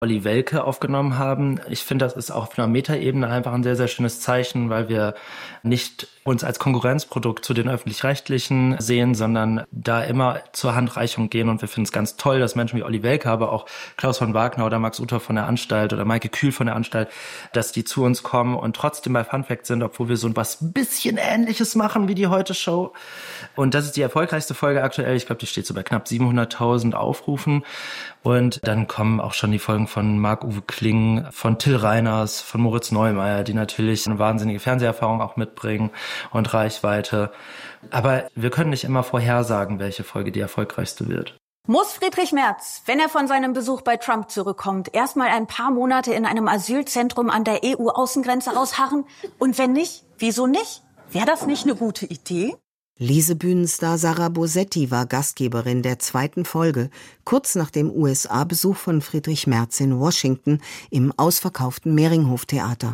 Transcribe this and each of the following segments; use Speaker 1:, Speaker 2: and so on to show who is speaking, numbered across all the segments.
Speaker 1: Olli Welke aufgenommen haben. Ich finde, das ist auch auf einer Metaebene einfach ein sehr, sehr schönes Zeichen, weil wir nicht uns als Konkurrenzprodukt zu den Öffentlich-Rechtlichen sehen, sondern da immer zur Handreichung gehen. Und wir finden es ganz toll, dass Menschen wie Olli Welke, aber auch Klaus von Wagner oder Max Uther von der Anstalt oder Maike Kühl von der Anstalt, dass die zu uns kommen und trotzdem bei Fun Fact sind, obwohl wir so was bisschen Ähnliches machen wie die Heute-Show. Und das ist die erfolgreichste Folge aktuell. Ich glaube, die steht so bei knapp 700.000 Aufrufen. Und dann kommen auch schon die Folgen von Marc-Uwe Kling, von Till Reiners, von Moritz Neumeier, die natürlich eine wahnsinnige Fernseherfahrung auch mitbringen und Reichweite. Aber wir können nicht immer vorhersagen, welche Folge die erfolgreichste wird.
Speaker 2: Muss Friedrich Merz, wenn er von seinem Besuch bei Trump zurückkommt, erstmal ein paar Monate in einem Asylzentrum an der EU-Außengrenze ausharren? Und wenn nicht, wieso nicht? Wäre das nicht eine gute Idee?
Speaker 3: Lesebühnenstar Sarah Bosetti war Gastgeberin der 2. Folge, kurz nach dem USA-Besuch von Friedrich Merz in Washington im ausverkauften Mehringhof-Theater.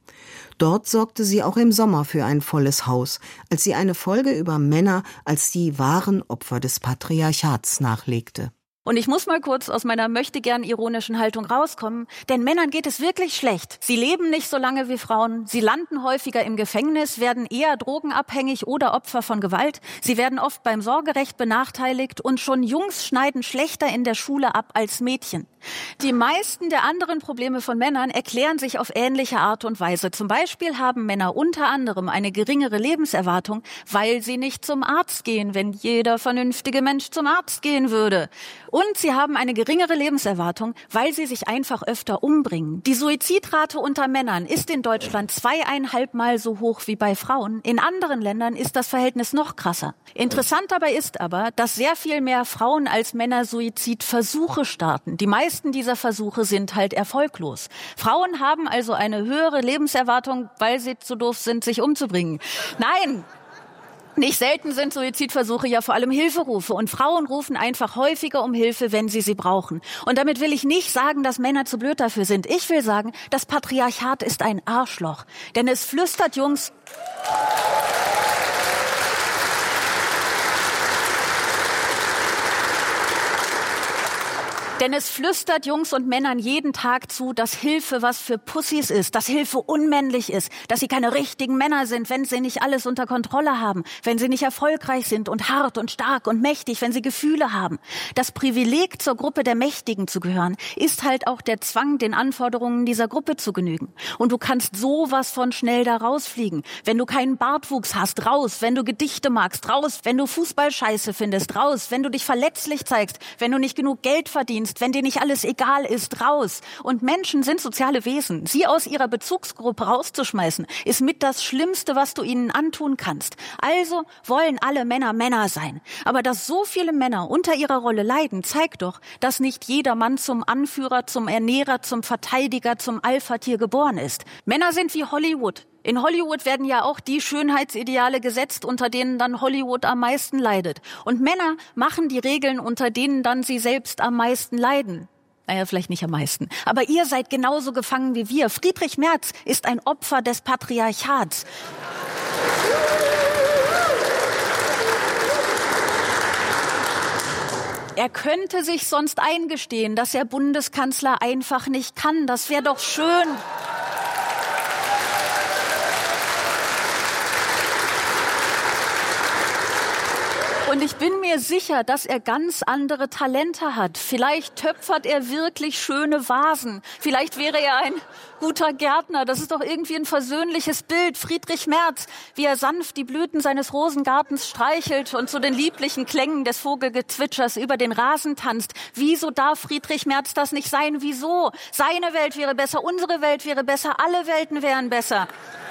Speaker 3: Dort sorgte sie auch im Sommer für ein volles Haus, als sie eine Folge über Männer als die wahren Opfer des Patriarchats nachlegte.
Speaker 2: Und ich muss mal kurz aus meiner möchtegern ironischen Haltung rauskommen, denn Männern geht es wirklich schlecht. Sie leben nicht so lange wie Frauen, sie landen häufiger im Gefängnis, werden eher drogenabhängig oder Opfer von Gewalt, sie werden oft beim Sorgerecht benachteiligt und schon Jungs schneiden schlechter in der Schule ab als Mädchen. Die meisten der anderen Probleme von Männern erklären sich auf ähnliche Art und Weise. Zum Beispiel haben Männer unter anderem eine geringere Lebenserwartung, weil sie nicht zum Arzt gehen, wenn jeder vernünftige Mensch zum Arzt gehen würde. Und sie haben eine geringere Lebenserwartung, weil sie sich einfach öfter umbringen. Die Suizidrate unter Männern ist in Deutschland 2,5 Mal so hoch wie bei Frauen. In anderen Ländern ist das Verhältnis noch krasser. Interessant dabei ist aber, dass sehr viel mehr Frauen als Männer Suizidversuche starten. Die meisten dieser Versuche sind halt erfolglos. Frauen haben also eine höhere Lebenserwartung, weil sie zu doof sind, sich umzubringen. Nein! Nicht selten sind Suizidversuche ja vor allem Hilferufe und Frauen rufen einfach häufiger um Hilfe, wenn sie brauchen. Und damit will ich nicht sagen, dass Männer zu blöd dafür sind. Ich will sagen, das Patriarchat ist ein Arschloch. Denn es flüstert Jungs... Denn es flüstert Jungs und Männern jeden Tag zu, dass Hilfe was für Pussys ist, dass Hilfe unmännlich ist, dass sie keine richtigen Männer sind, wenn sie nicht alles unter Kontrolle haben, wenn sie nicht erfolgreich sind und hart und stark und mächtig, wenn sie Gefühle haben. Das Privileg, zur Gruppe der Mächtigen zu gehören, ist halt auch der Zwang, den Anforderungen dieser Gruppe zu genügen. Und du kannst sowas von schnell da rausfliegen. Wenn du keinen Bartwuchs hast, raus. Wenn du Gedichte magst, raus. Wenn du Fußball scheiße findest, raus. Wenn du dich verletzlich zeigst, wenn du nicht genug Geld verdienst, wenn dir nicht alles egal ist, raus. Und Menschen sind soziale Wesen. Sie aus ihrer Bezugsgruppe rauszuschmeißen, ist mit das Schlimmste, was du ihnen antun kannst. Also wollen alle Männer Männer sein. Aber dass so viele Männer unter ihrer Rolle leiden, zeigt doch, dass nicht jeder Mann zum Anführer, zum Ernährer, zum Verteidiger, zum Alpha-Tier geboren ist. Männer sind wie Hollywood. In Hollywood werden ja auch die Schönheitsideale gesetzt, unter denen dann Hollywood am meisten leidet. Und Männer machen die Regeln, unter denen dann sie selbst am meisten leiden. Naja, vielleicht nicht am meisten. Aber ihr seid genauso gefangen wie wir. Friedrich Merz ist ein Opfer des Patriarchats. Er könnte sich sonst eingestehen, dass er Bundeskanzler einfach nicht kann. Das wäre doch schön. Und ich bin mir sicher, dass er ganz andere Talente hat. Vielleicht töpfert er wirklich schöne Vasen. Vielleicht wäre er ein guter Gärtner. Das ist doch irgendwie ein versöhnliches Bild. Friedrich Merz, wie er sanft die Blüten seines Rosengartens streichelt und zu den lieblichen Klängen des Vogelgezwitschers über den Rasen tanzt. Wieso darf Friedrich Merz das nicht sein? Wieso? Seine Welt wäre besser, unsere Welt wäre besser, alle Welten wären besser.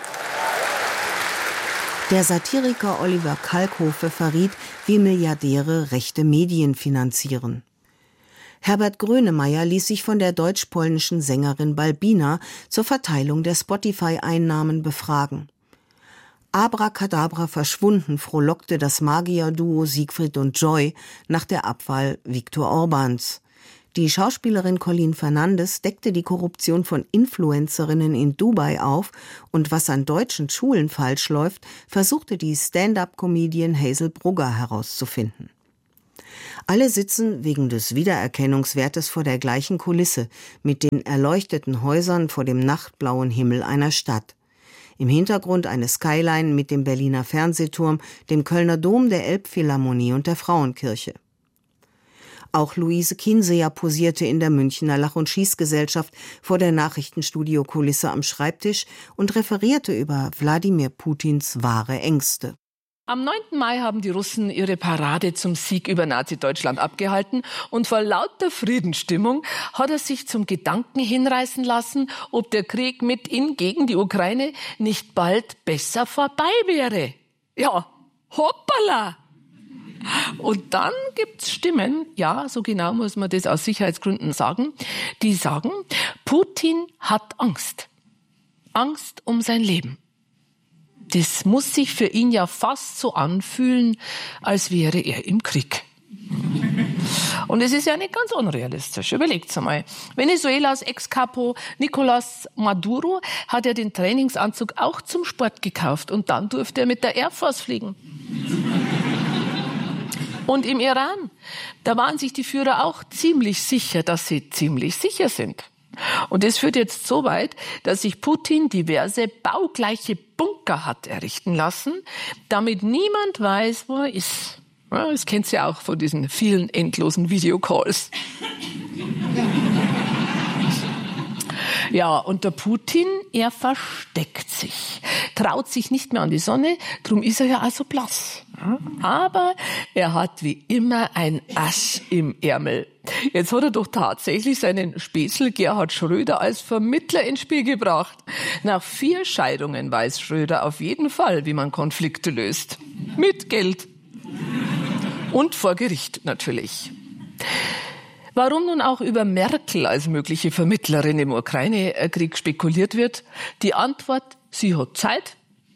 Speaker 3: Der Satiriker Oliver Kalkofe verriet, wie Milliardäre rechte Medien finanzieren. Herbert Grönemeyer ließ sich von der deutsch-polnischen Sängerin Balbina zur Verteilung der Spotify-Einnahmen befragen. Abracadabra verschwunden, frohlockte das Magier-Duo Siegfried und Joy nach der Abwahl Viktor Orbáns. Die Schauspielerin Colleen Fernandes deckte die Korruption von Influencerinnen in Dubai auf und was an deutschen Schulen falsch läuft, versuchte die Stand-up-Comedian Hazel Brugger herauszufinden. Alle sitzen wegen des Wiedererkennungswertes vor der gleichen Kulisse, mit den erleuchteten Häusern vor dem nachtblauen Himmel einer Stadt. Im Hintergrund eine Skyline mit dem Berliner Fernsehturm, dem Kölner Dom, der Elbphilharmonie und der Frauenkirche. Auch Luise Kinseher posierte in der Münchner Lach- und Schießgesellschaft vor der Nachrichtenstudiokulisse am Schreibtisch und referierte über Wladimir Putins wahre Ängste.
Speaker 4: Am 9. Mai haben die Russen ihre Parade zum Sieg über Nazi-Deutschland abgehalten und vor lauter Friedensstimmung hat er sich zum Gedanken hinreißen lassen, ob der Krieg mit ihm gegen die Ukraine nicht bald besser vorbei wäre. Ja, hoppala! Und dann gibt's Stimmen, ja, so genau muss man das aus Sicherheitsgründen sagen, die sagen, Putin hat Angst. Angst um sein Leben. Das muss sich für ihn ja fast so anfühlen, als wäre er im Krieg. Und es ist ja nicht ganz unrealistisch. Überlegt's einmal. Venezuelas Ex-Capo Nicolás Maduro hat ja den Trainingsanzug auch zum Sport gekauft und dann durfte er mit der Air Force fliegen. Und im Iran, da waren sich die Führer auch ziemlich sicher, dass sie ziemlich sicher sind. Und es führt jetzt so weit, dass sich Putin diverse baugleiche Bunker hat errichten lassen, damit niemand weiß, wo er ist. Ja, das kennt ihr auch von diesen vielen endlosen Videocalls. Ja, und der Putin, er versteckt sich, traut sich nicht mehr an die Sonne, drum ist er ja auch so blass. Aber er hat wie immer ein Ass im Ärmel. Jetzt hat er doch tatsächlich seinen Spätzl Gerhard Schröder als Vermittler ins Spiel gebracht. Nach 4 Scheidungen weiß Schröder auf jeden Fall, wie man Konflikte löst. Mit Geld. Und vor Gericht natürlich. Warum nun auch über Merkel als mögliche Vermittlerin im Ukraine-Krieg spekuliert wird? Die Antwort, sie hat Zeit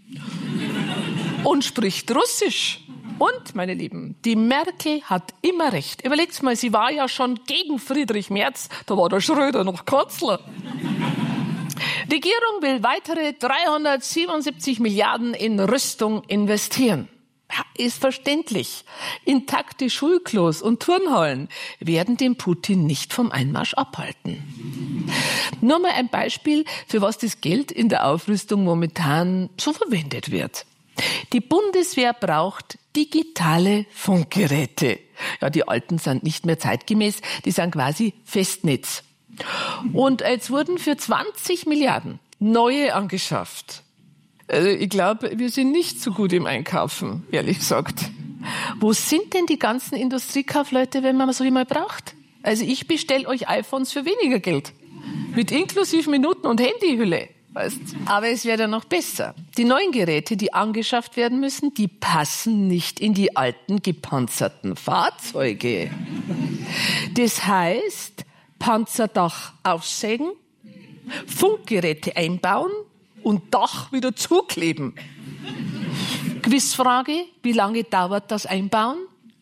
Speaker 4: und spricht Russisch. Und, meine Lieben, die Merkel hat immer recht. Überlegt's mal, sie war ja schon gegen Friedrich Merz, da war der Schröder noch Kanzler. Die Regierung will weitere 377 Milliarden in Rüstung investieren. Ja, ist verständlich. Intakte Schulklos und Turnhallen werden den Putin nicht vom Einmarsch abhalten. Nur mal ein Beispiel, für was das Geld in der Aufrüstung momentan so verwendet wird. Die Bundeswehr braucht digitale Funkgeräte. Ja, die alten sind nicht mehr zeitgemäß, die sind quasi Festnetz. Und jetzt wurden für 20 Milliarden neue angeschafft. Also ich glaube, wir sind nicht so gut im Einkaufen, ehrlich gesagt. Wo sind denn die ganzen Industriekaufleute, wenn man so jemand braucht? Also ich bestelle euch iPhones für weniger Geld. Mit inklusive Minuten- und Handyhülle. Weißt? Aber es wäre ja noch besser. Die neuen Geräte, die angeschafft werden müssen, die passen nicht in die alten gepanzerten Fahrzeuge. Das heißt, Panzerdach aufsägen, Funkgeräte einbauen und Dach wieder zukleben. Quizfrage, wie lange dauert das Einbauen?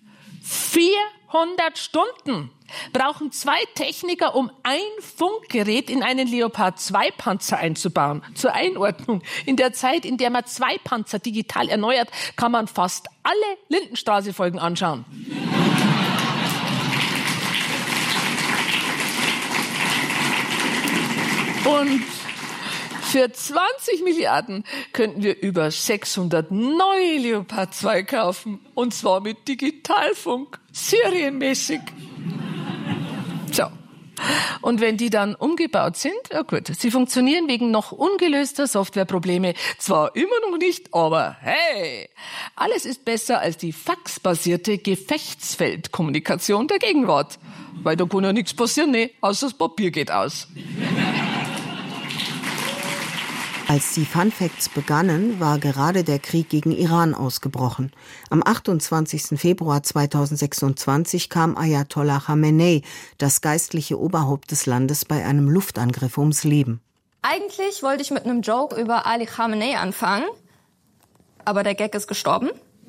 Speaker 4: 400 Stunden brauchen 2 Techniker, um ein Funkgerät in einen Leopard 2 Panzer einzubauen. Zur Einordnung. In der Zeit, in der man 2 Panzer digital erneuert, kann man fast alle Lindenstraße-Folgen anschauen. Und für 20 Milliarden könnten wir über 600 neue Leopard 2 kaufen. Und zwar mit Digitalfunk. Serienmäßig. So. Und wenn die dann umgebaut sind, ja gut, sie funktionieren wegen noch ungelöster Softwareprobleme zwar immer noch nicht, aber hey, alles ist besser als die faxbasierte Gefechtsfeldkommunikation der Gegenwart. Weil da kann ja nichts passieren, ne? Außer das Papier geht aus.
Speaker 3: Als die Fun Facts begannen, war gerade der Krieg gegen Iran ausgebrochen. Am 28. Februar 2026 kam Ayatollah Khamenei, das geistliche Oberhaupt des Landes, bei einem Luftangriff ums Leben.
Speaker 5: Eigentlich wollte ich mit einem Joke über Ali Khamenei anfangen, aber der Gag ist gestorben.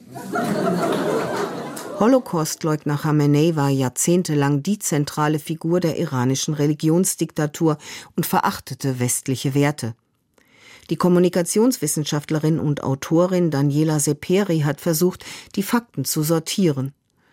Speaker 3: Holocaustleugner Khamenei war jahrzehntelang die zentrale Figur der iranischen Religionsdiktatur und verachtete westliche Werte. Die Kommunikationswissenschaftlerin und Autorin Daniela Seperi hat versucht, die Fakten zu sortieren.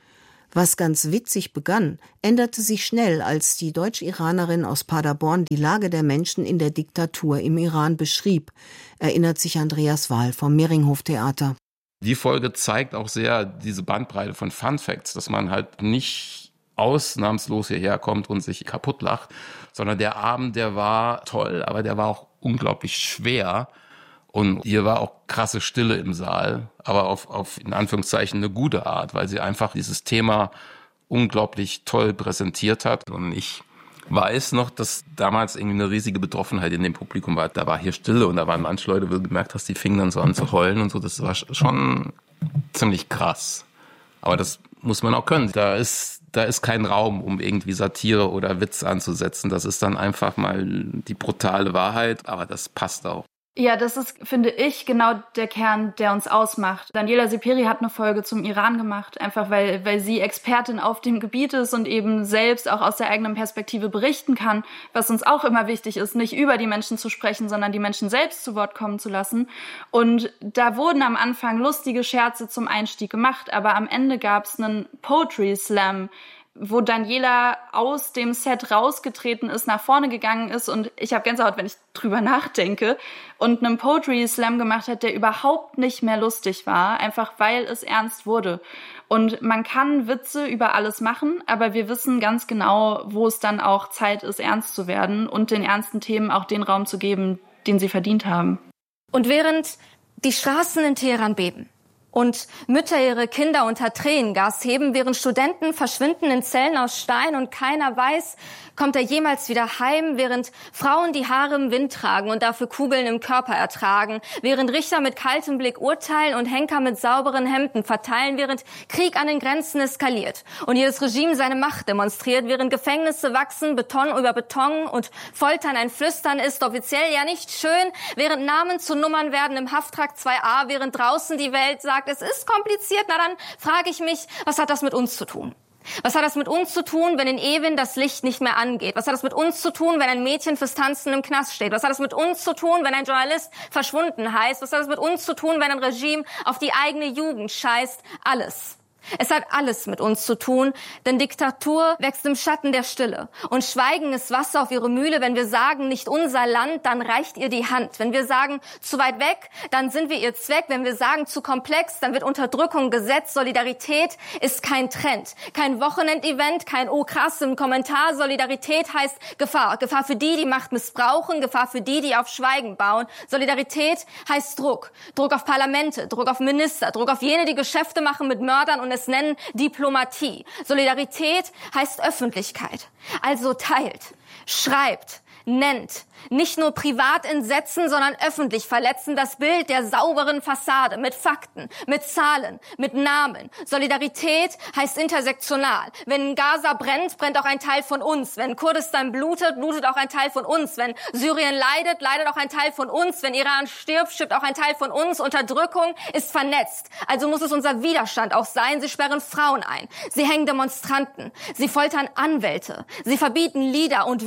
Speaker 3: Was ganz witzig begann, änderte sich schnell, als die Deutsch-Iranerin aus Paderborn die Lage der Menschen in der Diktatur im Iran beschrieb, erinnert sich Andreas Wahl vom Meringhof-Theater.
Speaker 6: Die Folge zeigt auch sehr diese Bandbreite von Fun Facts, dass man halt nicht ausnahmslos hierher kommt und sich kaputt lacht, sondern der Abend, der war toll, aber der war auch unglaublich schwer. Und hier war auch krasse Stille im Saal, aber auf in Anführungszeichen eine gute Art, weil sie einfach dieses Thema unglaublich toll präsentiert hat. Und ich weiß noch, dass damals irgendwie eine riesige Betroffenheit in dem Publikum war. Da war hier Stille und da waren manche Leute, wo du gemerkt hast, die fingen dann so an zu heulen und so. Das war schon ziemlich krass. Aber das muss man auch können. Da ist kein Raum, um irgendwie Satire oder Witz anzusetzen. Das ist dann einfach mal die brutale Wahrheit, aber das passt auch.
Speaker 7: Ja, das ist, finde ich, genau der Kern, der uns ausmacht. Daniela Seperi hat eine Folge zum Iran gemacht, einfach weil sie Expertin auf dem Gebiet ist und eben selbst auch aus der eigenen Perspektive berichten kann, was uns auch immer wichtig ist, nicht über die Menschen zu sprechen, sondern die Menschen selbst zu Wort kommen zu lassen. Und da wurden am Anfang lustige Scherze zum Einstieg gemacht, aber am Ende gab es einen Poetry Slam, wo Daniela aus dem Set rausgetreten ist, nach vorne gegangen ist und ich habe Gänsehaut, wenn ich drüber nachdenke, und einen Poetry Slam gemacht hat, der überhaupt nicht mehr lustig war, einfach weil es ernst wurde. Und man kann Witze über alles machen, aber wir wissen ganz genau, wo es dann auch Zeit ist, ernst zu werden und den ernsten Themen auch den Raum zu geben, den sie verdient haben.
Speaker 5: Und während die Straßen in Teheran beben und Mütter ihre Kinder unter Tränengas heben, während Studenten verschwinden in Zellen aus Stein und keiner weiß, kommt er jemals wieder heim, während Frauen die Haare im Wind tragen und dafür Kugeln im Körper ertragen, während Richter mit kaltem Blick urteilen und Henker mit sauberen Hemden verteilen, während Krieg an den Grenzen eskaliert und jedes Regime seine Macht demonstriert, während Gefängnisse wachsen, Beton über Beton und Foltern ein Flüstern ist, offiziell ja nicht schön, während Namen zu Nummern werden im Hafttrag 2a, während draußen die Welt sagt, es ist kompliziert, na dann frage ich mich, was hat das mit uns zu tun? Was hat das mit uns zu tun, wenn in Ewin das Licht nicht mehr angeht? Was hat das mit uns zu tun, wenn ein Mädchen fürs Tanzen im Knast steht? Was hat das mit uns zu tun, wenn ein Journalist verschwunden heißt? Was hat das mit uns zu tun, wenn ein Regime auf die eigene Jugend scheißt? Alles. Es hat alles mit uns zu tun, denn Diktatur wächst im Schatten der Stille. Und Schweigen ist Wasser auf ihre Mühle. Wenn wir sagen, nicht unser Land, dann reicht ihr die Hand. Wenn wir sagen, zu weit weg, dann sind wir ihr Zweck. Wenn wir sagen, zu komplex, dann wird Unterdrückung Gesetz. Solidarität ist kein Trend, kein Wochenendevent, kein oh krass im Kommentar. Solidarität heißt Gefahr. Gefahr für die Macht missbrauchen, Gefahr für die auf Schweigen bauen. Solidarität heißt Druck. Druck auf Parlamente, Druck auf Minister, Druck auf jene, die Geschäfte machen mit Mördern und es nennen Diplomatie. Solidarität heißt Öffentlichkeit. Also teilt, schreibt, nennt, nicht nur privat in Sätzen, sondern öffentlich verletzen das Bild der sauberen Fassade mit Fakten, mit Zahlen, mit Namen. Solidarität heißt intersektional. Wenn Gaza brennt, brennt auch ein Teil von uns. Wenn Kurdistan blutet, blutet auch ein Teil von uns. Wenn Syrien leidet, leidet auch ein Teil von uns. Wenn Iran stirbt, stirbt auch ein Teil von uns. Unterdrückung ist vernetzt. Also muss es unser Widerstand auch sein. Sie sperren Frauen ein. Sie hängen Demonstranten. Sie foltern Anwälte. Sie verbieten Lieder. Und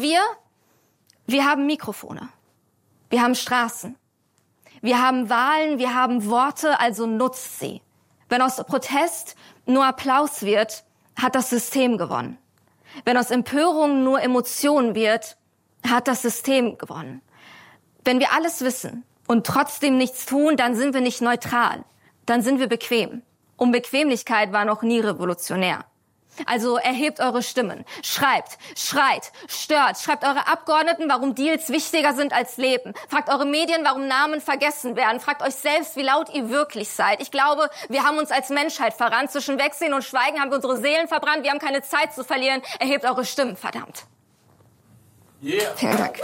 Speaker 5: wir haben Mikrofone, wir haben Straßen, wir haben Wahlen, wir haben Worte, also nutzt sie. Wenn aus Protest nur Applaus wird, hat das System gewonnen. Wenn aus Empörung nur Emotion wird, hat das System gewonnen. Wenn wir alles wissen und trotzdem nichts tun, dann sind wir nicht neutral, dann sind wir bequem. Und Bequemlichkeit war noch nie revolutionär. Also erhebt eure Stimmen, schreibt, schreit, stört, schreibt eure Abgeordneten, warum Deals wichtiger sind als Leben. Fragt eure Medien, warum Namen vergessen werden. Fragt euch selbst, wie laut ihr wirklich seid. Ich glaube, wir haben uns als Menschheit verrannt. Zwischen Wegsehen und Schweigen haben wir unsere Seelen verbrannt. Wir haben keine Zeit zu verlieren. Erhebt eure Stimmen, verdammt.
Speaker 8: Yeah.
Speaker 5: Vielen Dank.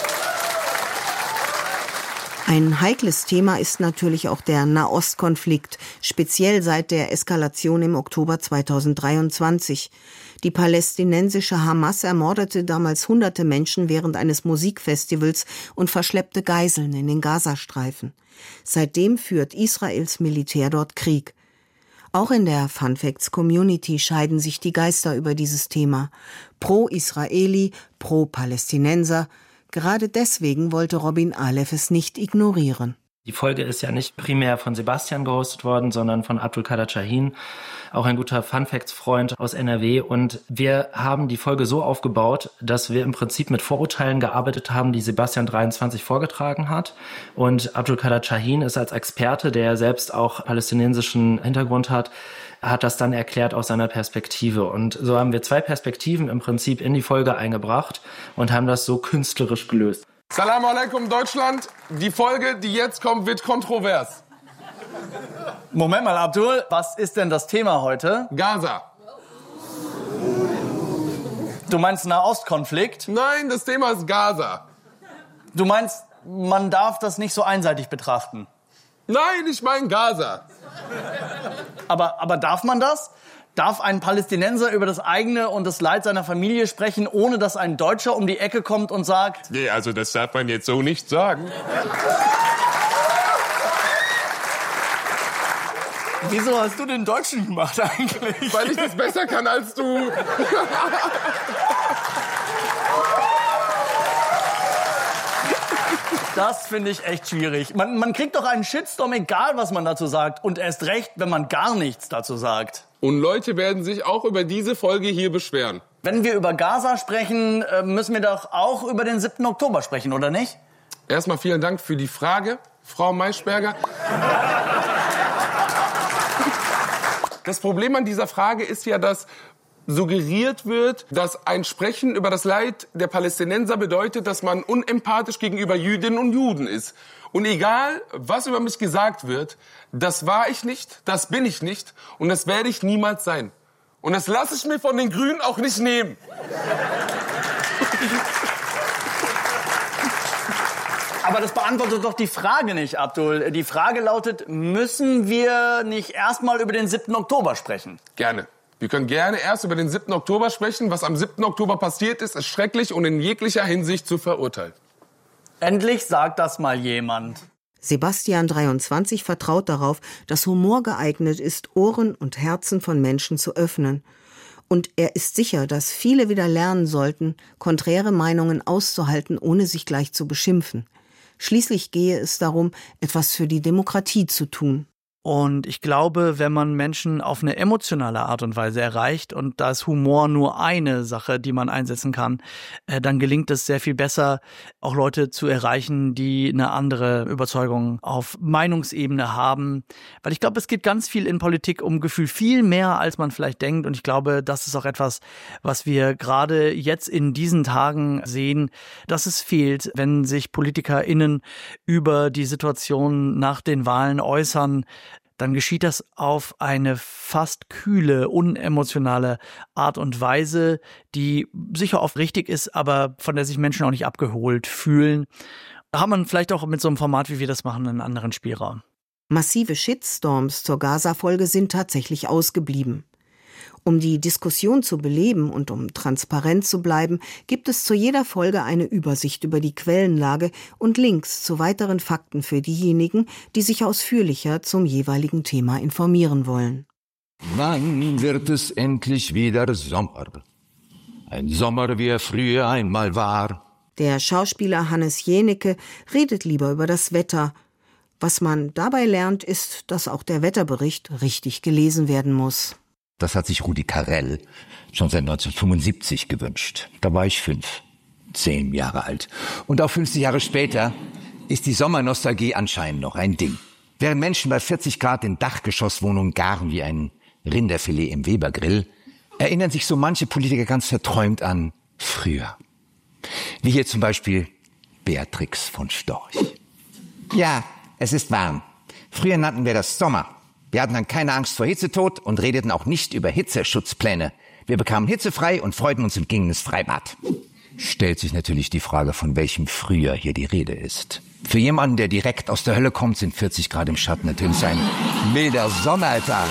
Speaker 3: Ein heikles Thema ist natürlich auch der Nahostkonflikt, speziell seit der Eskalation im Oktober 2023. Die palästinensische Hamas ermordete damals hunderte Menschen während eines Musikfestivals und verschleppte Geiseln in den Gazastreifen. Seitdem führt Israels Militär dort Krieg. Auch in der Fun Facts Community scheiden sich die Geister über dieses Thema. Pro-Israeli, pro-Palästinenser. Gerade deswegen wollte Robin Alef es nicht ignorieren.
Speaker 1: Die Folge ist ja nicht primär von Sebastian gehostet worden, sondern von Abdulkader Şahin, auch ein guter Fun-Facts-Freund aus NRW. Und wir haben die Folge so aufgebaut, dass wir im Prinzip mit Vorurteilen gearbeitet haben, die Sebastian 23 vorgetragen hat. Und Abdulkader Şahin ist als Experte, der selbst auch palästinensischen Hintergrund hat das dann erklärt aus seiner Perspektive. Und so haben wir 2 Perspektiven im Prinzip in die Folge eingebracht und haben das so künstlerisch gelöst.
Speaker 8: Salam alaikum Deutschland. Die Folge, die jetzt kommt, wird kontrovers.
Speaker 9: Moment mal, Abdul, was ist denn das Thema heute?
Speaker 8: Gaza.
Speaker 9: Du meinst Nahostkonflikt?
Speaker 8: Nein, das Thema ist Gaza.
Speaker 9: Du meinst, man darf das nicht so einseitig betrachten?
Speaker 8: Nein, ich meine Gaza.
Speaker 9: Aber darf man das? Darf ein Palästinenser über das eigene und das Leid seiner Familie sprechen, ohne dass ein Deutscher um die Ecke kommt und sagt...
Speaker 8: Nee, also das darf man jetzt so nicht sagen.
Speaker 9: Wieso hast du den Deutschen gemacht eigentlich?
Speaker 8: Weil ich das besser kann als du.
Speaker 9: Das finde ich echt schwierig. Man kriegt doch einen Shitstorm, egal was man dazu sagt. Und erst recht, wenn man gar nichts dazu sagt.
Speaker 8: Und Leute werden sich auch über diese Folge hier beschweren.
Speaker 9: Wenn wir über Gaza sprechen, müssen wir doch auch über den 7. Oktober sprechen, oder nicht?
Speaker 8: Erstmal vielen Dank für die Frage, Frau Maischberger. Das Problem an dieser Frage ist ja, dass suggeriert wird, dass ein Sprechen über das Leid der Palästinenser bedeutet, dass man unempathisch gegenüber Jüdinnen und Juden ist. Und egal, was über mich gesagt wird, das war ich nicht, das bin ich nicht und das werde ich niemals sein. Und das lasse ich mir von den Grünen auch nicht nehmen.
Speaker 9: Aber das beantwortet doch die Frage nicht, Abdul. Die Frage lautet, müssen wir nicht erstmal über den 7. Oktober sprechen?
Speaker 8: Gerne. Wir können gerne erst über den 7. Oktober sprechen. Was am 7. Oktober passiert ist, ist schrecklich und in jeglicher Hinsicht zu verurteilen.
Speaker 9: Endlich sagt das mal jemand.
Speaker 3: Sebastian 23 vertraut darauf, dass Humor geeignet ist, Ohren und Herzen von Menschen zu öffnen. Und er ist sicher, dass viele wieder lernen sollten, konträre Meinungen auszuhalten, ohne sich gleich zu beschimpfen. Schließlich gehe es darum, etwas für die Demokratie zu tun.
Speaker 9: Und ich glaube, wenn man Menschen auf eine emotionale Art und Weise erreicht, und da ist Humor nur eine Sache, die man einsetzen kann, dann gelingt es sehr viel besser, auch Leute zu erreichen, die eine andere Überzeugung auf Meinungsebene haben. Weil ich glaube, es geht ganz viel in Politik um Gefühl, viel mehr, als man vielleicht denkt. Und ich glaube, das ist auch etwas, was wir gerade jetzt in diesen Tagen sehen, dass es fehlt, wenn sich PolitikerInnen über die Situation nach den Wahlen äußern. Dann geschieht das auf eine fast kühle, unemotionale Art und Weise, die sicher oft richtig ist, aber von der sich Menschen auch nicht abgeholt fühlen. Da hat man vielleicht auch mit so einem Format, wie wir das machen, einen anderen Spielraum.
Speaker 3: Massive Shitstorms zur Gaza-Folge sind tatsächlich ausgeblieben. Um die Diskussion zu beleben und um transparent zu bleiben, gibt es zu jeder Folge eine Übersicht über die Quellenlage und Links zu weiteren Fakten für diejenigen, die sich ausführlicher zum jeweiligen Thema informieren wollen.
Speaker 10: Wann wird es endlich wieder Sommer? Ein Sommer, wie er früher einmal war.
Speaker 3: Der Schauspieler Hannes Jenecke redet lieber über das Wetter. Was man dabei lernt, ist, dass auch der Wetterbericht richtig gelesen werden muss.
Speaker 10: Das hat sich Rudi Carrell schon seit 1975 gewünscht. Da war ich 10 Jahre alt. Und auch 50 Jahre später ist die Sommernostalgie anscheinend noch ein Ding. Während Menschen bei 40 Grad in Dachgeschosswohnungen garen wie ein Rinderfilet im Webergrill, erinnern sich so manche Politiker ganz verträumt an früher. Wie hier zum Beispiel Beatrix von Storch. Ja, es ist warm. Früher nannten wir das Sommer. Wir hatten dann keine Angst vor Hitzetod und redeten auch nicht über Hitzeschutzpläne. Wir bekamen hitzefrei und freuten uns und gingen ins Freibad. Stellt sich natürlich die Frage, von welchem Frühjahr hier die Rede ist. Für jemanden, der direkt aus der Hölle kommt, sind 40 Grad im Schatten natürlich ein milder Sommertag.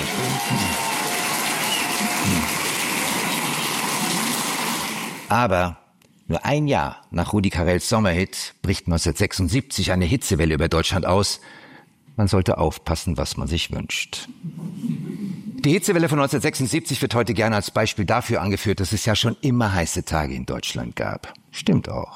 Speaker 10: Aber nur ein Jahr nach Rudi Carrells Sommerhit bricht 1976 eine Hitzewelle über Deutschland aus. Man sollte aufpassen, was man sich wünscht. Die Hitzewelle von 1976 wird heute gerne als Beispiel dafür angeführt, dass es ja schon immer heiße Tage in Deutschland gab. Stimmt auch.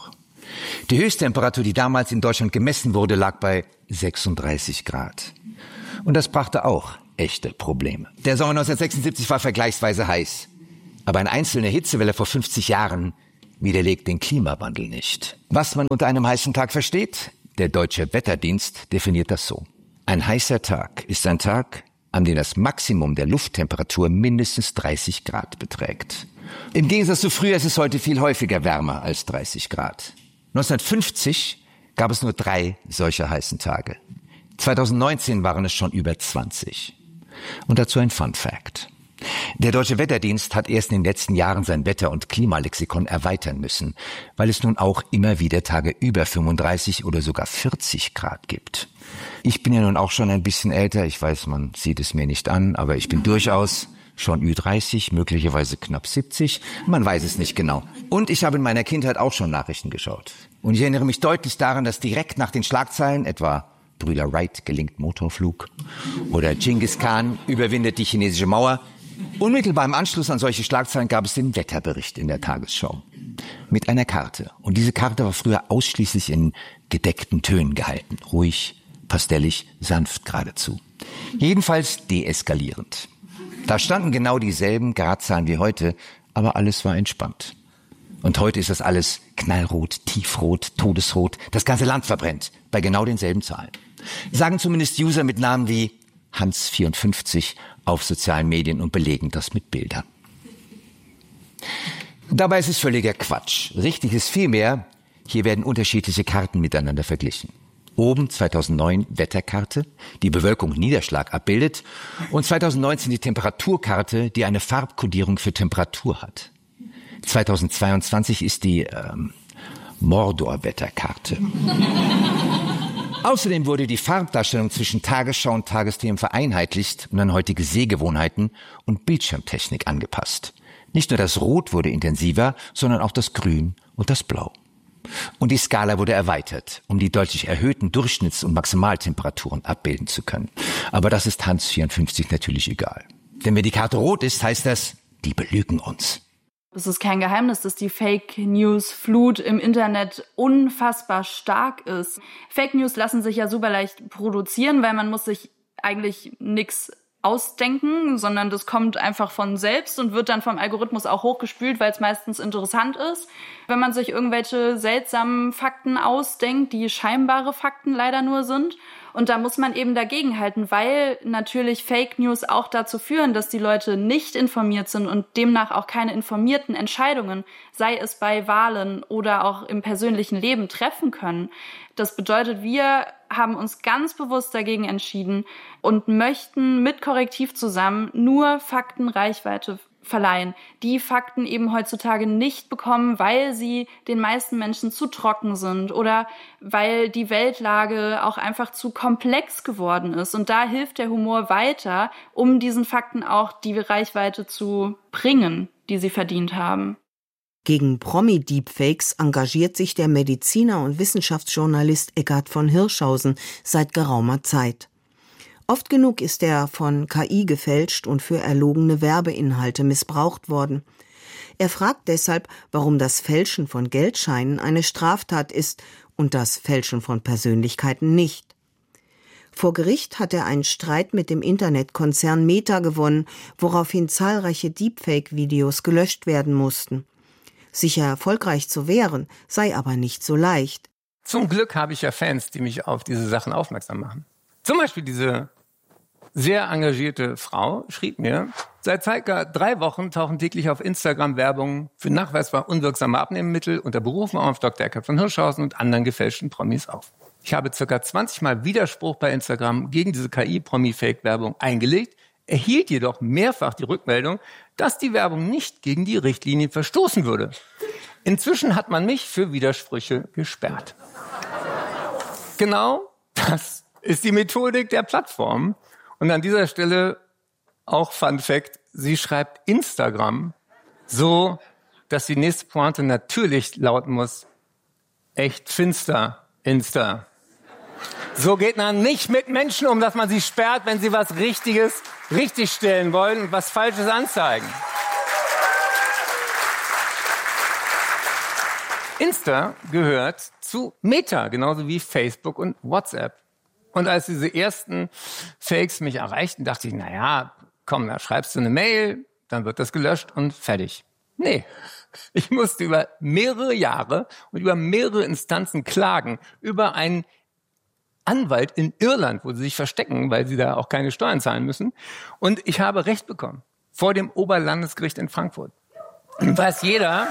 Speaker 10: Die Höchsttemperatur, die damals in Deutschland gemessen wurde, lag bei 36 Grad. Und das brachte auch echte Probleme. Der Sommer 1976 war vergleichsweise heiß. Aber eine einzelne Hitzewelle vor 50 Jahren widerlegt den Klimawandel nicht. Was man unter einem heißen Tag versteht? Der Deutsche Wetterdienst definiert das so. Ein heißer Tag ist ein Tag, an dem das Maximum der Lufttemperatur mindestens 30 Grad beträgt. Im Gegensatz zu früher ist es heute viel häufiger wärmer als 30 Grad. 1950 gab es nur 3 solcher heißen Tage. 2019 waren es schon über 20. Und dazu ein Fun Fact. Der Deutsche Wetterdienst hat erst in den letzten Jahren sein Wetter- und Klimalexikon erweitern müssen, weil es nun auch immer wieder Tage über 35 oder sogar 40 Grad gibt. Ich bin ja nun auch schon ein bisschen älter, ich weiß, man sieht es mir nicht an, aber ich bin durchaus schon Ü30, möglicherweise knapp 70, man weiß es nicht genau. Und ich habe in meiner Kindheit auch schon Nachrichten geschaut. Und ich erinnere mich deutlich daran, dass direkt nach den Schlagzeilen, etwa Brüder Wright gelingt Motorflug oder Genghis Khan überwindet die chinesische Mauer, unmittelbar im Anschluss an solche Schlagzeilen gab es den Wetterbericht in der Tagesschau. Mit einer Karte. Und diese Karte war früher ausschließlich in gedeckten Tönen gehalten. Ruhig, pastellig, sanft geradezu. Jedenfalls deeskalierend. Da standen genau dieselben Gradzahlen wie heute, aber alles war entspannt. Und heute ist das alles knallrot, tiefrot, todesrot. Das ganze Land verbrennt bei genau denselben Zahlen. Sagen zumindest User mit Namen wie Hans54 auf sozialen Medien und belegen das mit Bildern. Dabei ist es völliger Quatsch. Richtig ist vielmehr, hier werden unterschiedliche Karten miteinander verglichen. Oben 2009 Wetterkarte, die Bewölkung Niederschlag abbildet, und 2019 die Temperaturkarte, die eine Farbkodierung für Temperatur hat. 2022 ist die Mordor-Wetterkarte. Außerdem wurde die Farbdarstellung zwischen Tagesschau und Tagesthemen vereinheitlicht und an heutige Sehgewohnheiten und Bildschirmtechnik angepasst. Nicht nur das Rot wurde intensiver, sondern auch das Grün und das Blau. Und die Skala wurde erweitert, um die deutlich erhöhten Durchschnitts- und Maximaltemperaturen abbilden zu können. Aber das ist Hans54 natürlich egal. Denn wenn die Karte rot ist, heißt das, die belügen uns.
Speaker 7: Es ist kein Geheimnis, dass die Fake-News-Flut im Internet unfassbar stark ist. Fake News lassen sich ja super leicht produzieren, weil man muss sich eigentlich nichts ausdenken, sondern das kommt einfach von selbst und wird dann vom Algorithmus auch hochgespült, weil es meistens interessant ist. Wenn man sich irgendwelche seltsamen Fakten ausdenkt, die scheinbare Fakten leider nur sind. Und da muss man eben dagegenhalten, weil natürlich Fake News auch dazu führen, dass die Leute nicht informiert sind und demnach auch keine informierten Entscheidungen, sei es bei Wahlen oder auch im persönlichen Leben, treffen können. Das bedeutet, wir haben uns ganz bewusst dagegen entschieden und möchten mit Korrektiv zusammen nur Fakten Reichweite verleihen, die Fakten eben heutzutage nicht bekommen, weil sie den meisten Menschen zu trocken sind oder weil die Weltlage auch einfach zu komplex geworden ist. Und da hilft der Humor weiter, um diesen Fakten auch die Reichweite zu bringen, die sie verdient haben.
Speaker 3: Gegen Promi-Deepfakes engagiert sich der Mediziner und Wissenschaftsjournalist Eckart von Hirschhausen seit geraumer Zeit. Oft genug ist er von KI gefälscht und für erlogene Werbeinhalte missbraucht worden. Er fragt deshalb, warum das Fälschen von Geldscheinen eine Straftat ist und das Fälschen von Persönlichkeiten nicht. Vor Gericht hat er einen Streit mit dem Internetkonzern Meta gewonnen, woraufhin zahlreiche Deepfake-Videos gelöscht werden mussten. Sich erfolgreich zu wehren, sei aber nicht so leicht.
Speaker 11: Zum Glück habe ich ja Fans, die mich auf diese Sachen aufmerksam machen. Zum Beispiel diese sehr engagierte Frau schrieb mir, seit ca. 3 Wochen tauchen täglich auf Instagram Werbungen für nachweisbar unwirksame Abnehmmittel unter Berufung auf Dr. Eckart von Hirschhausen und anderen gefälschten Promis auf. Ich habe ca. 20 Mal Widerspruch bei Instagram gegen diese KI-Promi-Fake-Werbung eingelegt, erhielt jedoch mehrfach die Rückmeldung, dass die Werbung nicht gegen die Richtlinien verstoßen würde. Inzwischen hat man mich für Widersprüche gesperrt. Genau das ist die Methodik der Plattform. Und an dieser Stelle auch Fun Fact, sie schreibt Instagram so, dass die nächste Pointe natürlich lauten muss, echt finster, Insta. So geht man nicht mit Menschen um, dass man sie sperrt, wenn sie was Richtiges richtigstellen wollen und was Falsches anzeigen. Insta gehört zu Meta, genauso wie Facebook und WhatsApp. Und als diese ersten Fakes mich erreichten, dachte ich, naja, komm, da schreibst du eine Mail, dann wird das gelöscht und fertig. Nee, ich musste über mehrere Jahre und über mehrere Instanzen klagen, über einen Anwalt in Irland, wo sie sich verstecken, weil sie da auch keine Steuern zahlen müssen. Und ich habe Recht bekommen vor dem Oberlandesgericht in Frankfurt. Und weiß jeder,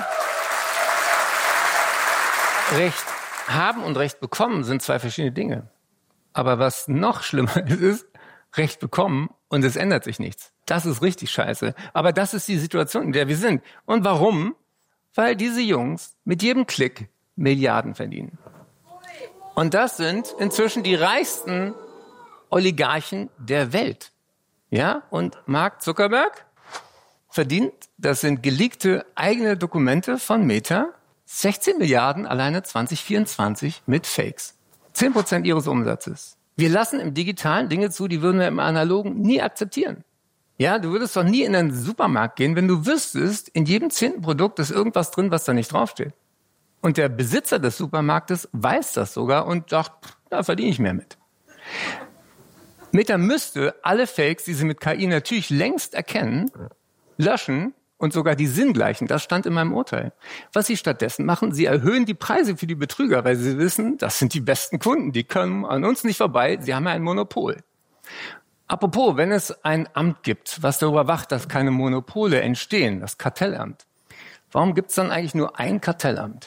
Speaker 11: Recht haben und Recht bekommen sind zwei verschiedene Dinge. Aber was noch schlimmer ist, Recht bekommen und es ändert sich nichts. Das ist richtig scheiße. Aber das ist die Situation, in der wir sind. Und warum? Weil diese Jungs mit jedem Klick Milliarden verdienen. Und das sind inzwischen die reichsten Oligarchen der Welt. Ja? Und Mark Zuckerberg verdient, das sind geleakte eigene Dokumente von Meta, 16 Milliarden alleine 2024 mit Fakes. 10% ihres Umsatzes. Wir lassen im Digitalen Dinge zu, die würden wir im Analogen nie akzeptieren. Ja, du würdest doch nie in einen Supermarkt gehen, wenn du wüsstest, in jedem 10. Produkt ist irgendwas drin, was da nicht draufsteht. Und der Besitzer des Supermarktes weiß das sogar und sagt, da verdiene ich mehr mit. Meta müsste alle Fakes, die sie mit KI natürlich längst erkennen, löschen und sogar die sinngleichen. Das stand in meinem Urteil. Was sie stattdessen machen, sie erhöhen die Preise für die Betrüger, weil sie wissen, das sind die besten Kunden, die kommen an uns nicht vorbei, sie haben ja ein Monopol. Apropos, wenn es ein Amt gibt, was darüber wacht, dass keine Monopole entstehen, das Kartellamt, warum gibt es dann eigentlich nur ein Kartellamt?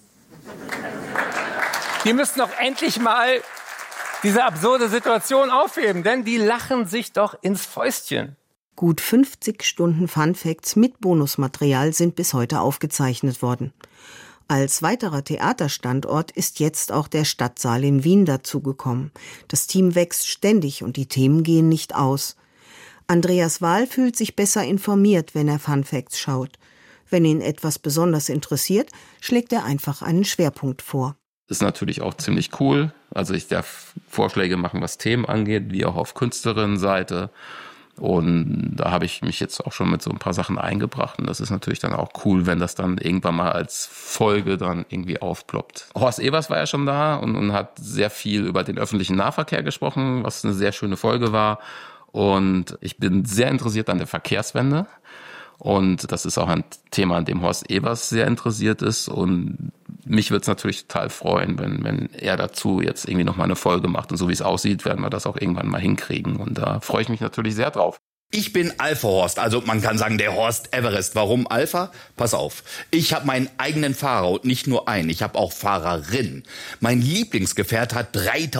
Speaker 11: Die müssen doch endlich mal diese absurde Situation aufheben, denn die lachen sich doch ins Fäustchen.
Speaker 3: Gut 50 Stunden Fun Facts mit Bonusmaterial sind bis heute aufgezeichnet worden. Als weiterer Theaterstandort ist jetzt auch der Stadtsaal in Wien dazugekommen. Das Team wächst ständig und die Themen gehen nicht aus. Andreas Wahl fühlt sich besser informiert, wenn er Fun Facts schaut. Wenn ihn etwas besonders interessiert, schlägt er einfach einen Schwerpunkt vor.
Speaker 6: Das ist natürlich auch ziemlich cool. Also ich darf Vorschläge machen, was Themen angeht, wie auch auf Künstlerinnenseite. Und da habe ich mich jetzt auch schon mit so ein paar Sachen eingebracht. Und das ist natürlich dann auch cool, wenn das dann irgendwann mal als Folge dann irgendwie aufploppt. Horst Evers war ja schon da und hat sehr viel über den öffentlichen Nahverkehr gesprochen, was eine sehr schöne Folge war. Und ich bin sehr interessiert an der Verkehrswende. Und das ist auch ein Thema, an dem Horst Evers sehr interessiert ist. Und mich würde es natürlich total freuen, wenn er dazu jetzt irgendwie nochmal eine Folge macht. Und so wie es aussieht, werden wir das auch irgendwann mal hinkriegen. Und da freue ich mich natürlich sehr drauf.
Speaker 12: Ich bin Alpha Horst, also man kann sagen der Horst Everest. Warum Alpha? Pass auf, ich habe meinen eigenen Fahrer und nicht nur einen, ich habe auch Fahrerin. Mein Lieblingsgefährt hat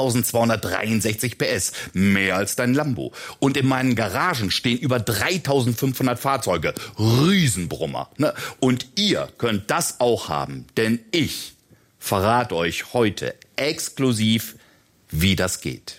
Speaker 12: 3263 PS, mehr als dein Lambo. Und in meinen Garagen stehen über 3500 Fahrzeuge, Riesenbrummer. Ne? Und ihr könnt das auch haben, denn ich verrate euch heute exklusiv, wie das geht.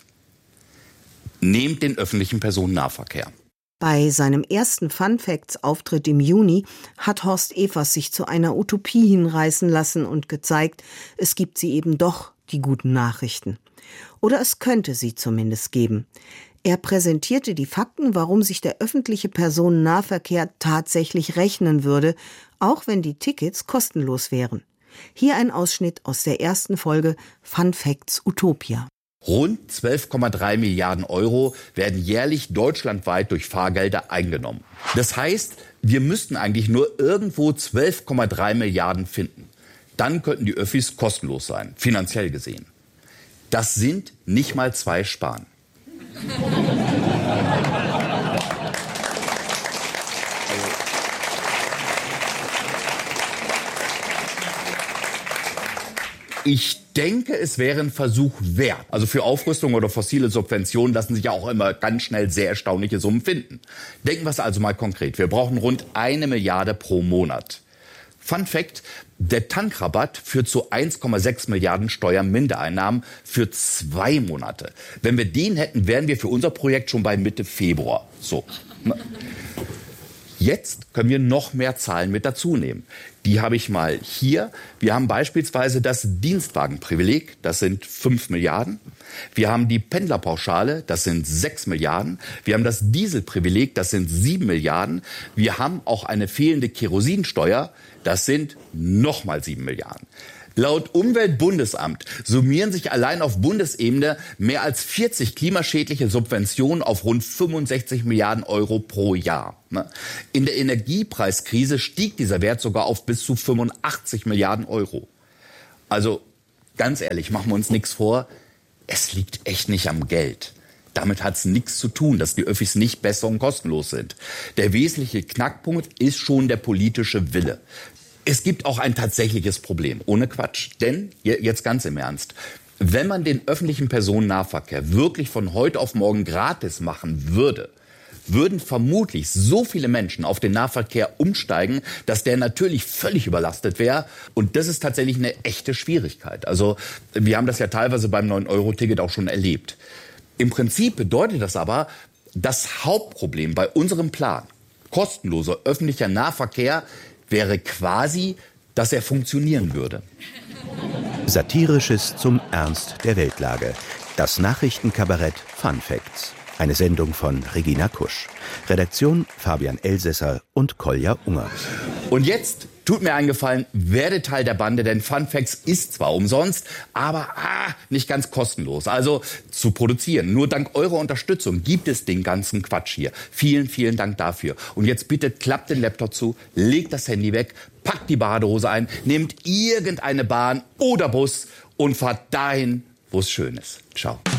Speaker 12: Nehmt den öffentlichen Personennahverkehr.
Speaker 3: Bei seinem ersten Fun-Facts-Auftritt im Juni hat Horst Evers sich zu einer Utopie hinreißen lassen und gezeigt, es gibt sie eben doch, die guten Nachrichten. Oder es könnte sie zumindest geben. Er präsentierte die Fakten, warum sich der öffentliche Personennahverkehr tatsächlich rechnen würde, auch wenn die Tickets kostenlos wären. Hier ein Ausschnitt aus der ersten Folge Fun Facts Utopia.
Speaker 12: Rund 12,3 Milliarden Euro werden jährlich deutschlandweit durch Fahrgelder eingenommen. Das heißt, wir müssten eigentlich nur irgendwo 12,3 Milliarden finden. Dann könnten die Öffis kostenlos sein, finanziell gesehen. Das sind nicht mal 2 Spahn. Ich denke, es wäre ein Versuch wert. Also für Aufrüstung oder fossile Subventionen lassen sich ja auch immer ganz schnell sehr erstaunliche Summen finden. Denken wir es also mal konkret. Wir brauchen rund 1 Milliarde pro Monat. Fun Fact, der Tankrabatt führt zu 1,6 Milliarden Steuermindereinnahmen für 2 Monate. Wenn wir den hätten, wären wir für unser Projekt schon bei Mitte Februar. So. Jetzt können wir noch mehr Zahlen mit dazu nehmen. Die habe ich mal hier. Wir haben beispielsweise das Dienstwagenprivileg, das sind 5 Milliarden. Wir haben die Pendlerpauschale, das sind 6 Milliarden. Wir haben das Dieselprivileg, das sind 7 Milliarden. Wir haben auch eine fehlende Kerosinsteuer, das sind nochmal 7 Milliarden. Laut Umweltbundesamt summieren sich allein auf Bundesebene mehr als 40 klimaschädliche Subventionen auf rund 65 Milliarden Euro pro Jahr. In der Energiepreiskrise stieg dieser Wert sogar auf bis zu 85 Milliarden Euro. Also ganz ehrlich, machen wir uns nichts vor, es liegt echt nicht am Geld. Damit hat es nichts zu tun, dass die Öffis nicht besser und kostenlos sind. Der wesentliche Knackpunkt ist schon der politische Wille. Es gibt auch ein tatsächliches Problem, ohne Quatsch. Denn, jetzt ganz im Ernst, wenn man den öffentlichen Personennahverkehr wirklich von heute auf morgen gratis machen würde, würden vermutlich so viele Menschen auf den Nahverkehr umsteigen, dass der natürlich völlig überlastet wäre. Und das ist tatsächlich eine echte Schwierigkeit. Also wir haben das ja teilweise beim 9-Euro-Ticket auch schon erlebt. Im Prinzip bedeutet das aber, das Hauptproblem bei unserem Plan, kostenloser öffentlicher Nahverkehr, wäre quasi, dass er funktionieren würde.
Speaker 13: Satirisches zum Ernst der Weltlage. Das Nachrichtenkabarett Fun Facts. Eine Sendung von Regina Kusch. Redaktion Fabian Elsässer und Kolja Unger.
Speaker 12: Und jetzt tut mir einen Gefallen, werde Teil der Bande, denn Fun Facts ist zwar umsonst, aber nicht ganz kostenlos. Also zu produzieren. Nur dank eurer Unterstützung gibt es den ganzen Quatsch hier. Vielen, vielen Dank dafür. Und jetzt bitte klappt den Laptop zu, legt das Handy weg, packt die Badehose ein, nehmt irgendeine Bahn oder Bus und fahrt dahin, wo es schön ist. Ciao.